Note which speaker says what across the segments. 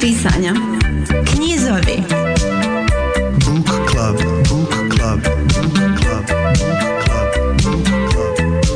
Speaker 1: pisanja. Knjizovi.
Speaker 2: Book club, book club, book club, book club, book club.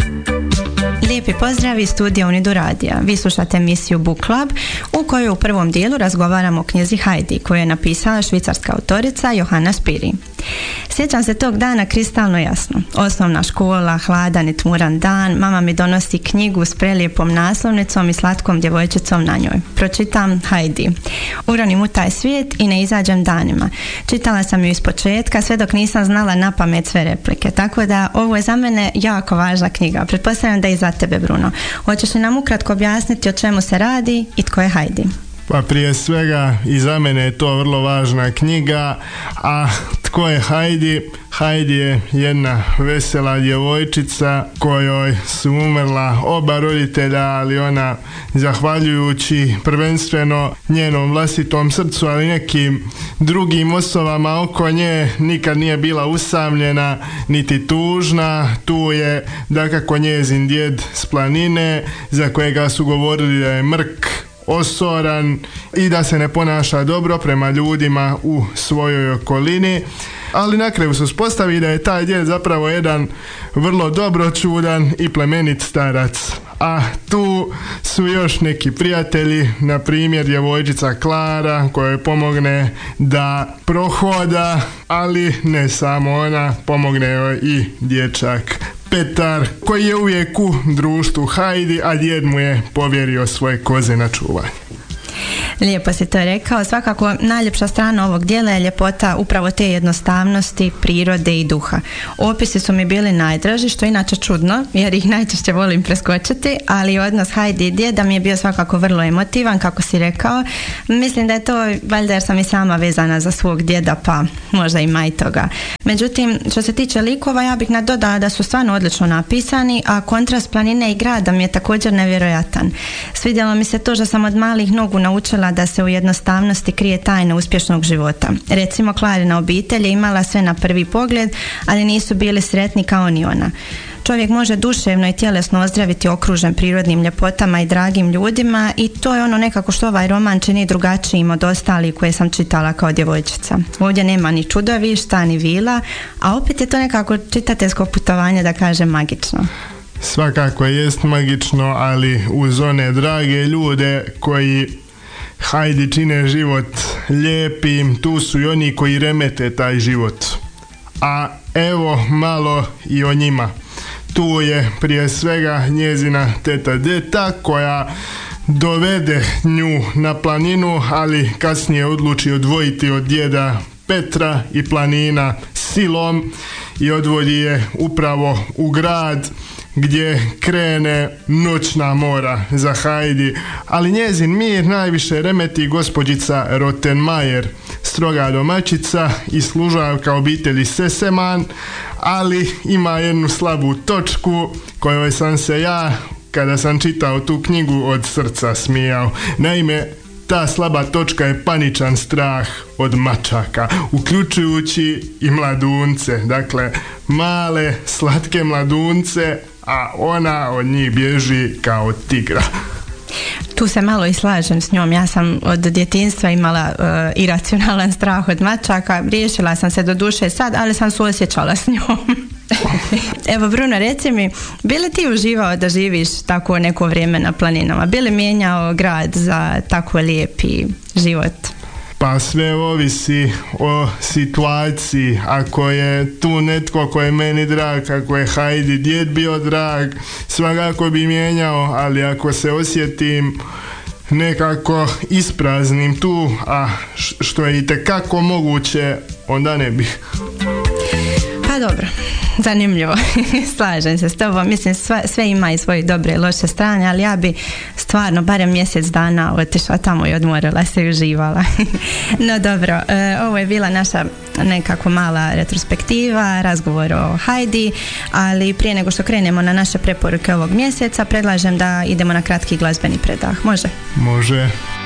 Speaker 3: Lijepi pozdrav iz studija Unidu radija. Vi slušate emisiju Book Club u kojoj u prvom dijelu razgovaramo o knjizi Heidi koju je napisala švicarska autorica Johanna Spyri. Sjećam se tog dana kristalno jasno. Osnovna škola, hladan i tmuran dan, mama mi donosi knjigu s prelijepom naslovnicom i slatkom djevojčicom na njoj. Pročitam Heidi. Uronim u taj svijet i ne izađem danima. Čitala sam ju iz početka sve dok nisam znala na pamet sve replike. Tako da ovo je za mene jako važna knjiga. Pretpostavljam da i za tebe, Bruno. Hoćeš li nam ukratko objasniti o čemu se radi i tko je Heidi?
Speaker 4: Pa prije svega i za mene je to vrlo važna knjiga, a tko je Heidi? Heidi je jedna vesela djevojčica kojoj su umrla oba roditelja, ali ona zahvaljujući prvenstveno njenom vlastitom srcu, ali nekim drugim osobama oko nje nikad nije bila usamljena niti tužna. Tu je dakako njezin djed s planine za kojega su govorili da je mrk, osoran i da se ne ponaša dobro prema ljudima u svojoj okolini, ali na kraju se uspostavi da je taj djed zapravo jedan vrlo dobročudan i plemenit starac. A tu su još neki prijatelji, na primjer djevojčica Klara kojoj pomogne da prohoda, ali ne samo ona, pomogne joj i dječak Petar koji je uvijek u društvu Heidi, a djed mu je povjerio svoje koze na čuvanje.
Speaker 3: Lijepo si to rekao. Svakako najljepša strana ovog dijela je ljepota upravo te jednostavnosti, prirode i duha. Opisi su mi bili najdraži, što je inače čudno jer ih najčešće volim preskočiti, ali odnos Heidi i djeda mi je bio svakako vrlo emotivan, kako si rekao. Mislim da je to valjda jer sam i sama vezana za svog djeda, pa možda ima i toga. Međutim, što se tiče likova, ja bih nadodala da su stvarno odlično napisani, a kontrast planine i grada mi je također nevjerojatan. Svidjelo mi se to što sam od malih nogu naučila da se u jednostavnosti krije tajna uspješnog života. Recimo, Klarina obitelj je imala sve na prvi pogled, ali nisu bili sretni kao ni ona. Čovjek može duševno i tjelesno ozdraviti okružen prirodnim ljepotama i dragim ljudima i to je ono nekako što ovaj roman čini drugačijim od ostalih koje sam čitala kao djevojčica. Ovdje nema ni čudovišta, ni vila, a opet je to nekako čitateljsko putovanje, da kažem, magično.
Speaker 4: Svakako jest magično, ali uz one drage ljude koji Heidi čine život lijepim, tu su i oni koji remete taj život. A evo malo i o njima. Tu je prije svega njezina teta Deta koja dovede nju na planinu, ali kasnije odluči odvojiti od djeda Petra i planina silom i odvodi je upravo u grad gdje krene noćna mora za Heidi, ali njezin mir najviše remeti gospođica Rottenmeier, stroga domaćica i služavka obitelji Sesemann, ali ima jednu slabu točku kojoj sam se ja, kada sam čitao tu knjigu, od srca smijao. Naime, ta slaba točka je paničan strah od mačaka, uključujući i mladunce, dakle male, slatke mladunce, a ona od njih bježi kao tigra.
Speaker 3: Tu se malo i slažem s njom. Ja sam od djetinjstva imala iracionalan strah od mačaka. Riješila sam se do duše sad, ali sam suosjećala s njom. Evo, Bruno, reci mi, bi li ti uživao da živiš tako neko vrijeme na planinama? Bi li mijenjao grad za tako lijepi život?
Speaker 4: Pa sve ovisi o situaciji. Ako je tu netko ko je meni drag, ako je Heidi djed bio drag, svakako bi mijenjao, ali ako se osjetim nekako ispraznim tu, a što je itekako moguće, onda ne bih.
Speaker 3: Pa dobro, zanimljivo. Slažem se s tobom. Mislim, sve ima i svoje dobre i loše strane, ali ja bi stvarno barem mjesec dana otišla tamo i odmorila se i uživala. No dobro, ovo je bila naša nekako mala retrospektiva, razgovor o Heidi, ali prije nego što krenemo na naše preporuke ovog mjeseca, predlažem da idemo na kratki glazbeni predah. Može?
Speaker 4: Može.